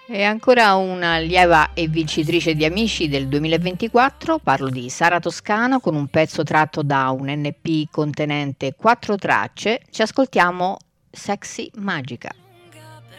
E ancora una allieva e vincitrice di Amici del 2024, parlo di Sara Toscano con un pezzo tratto da un NP contenente 4 tracce. Ci ascoltiamo Sexy Magica.